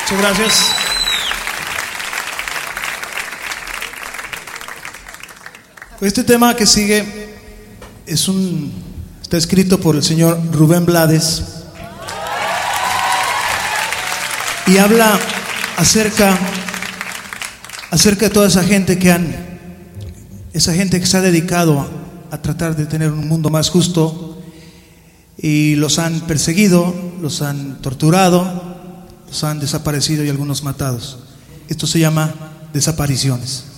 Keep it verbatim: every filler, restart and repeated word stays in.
Muchas gracias. Este tema que sigue es un, está escrito por el señor Rubén Blades y habla acerca, acerca de toda esa gente que han, esa gente que se ha dedicado a, a tratar de tener un mundo más justo y los han perseguido, los han torturado, los han desaparecido y algunos matados. Esto se llama desapariciones.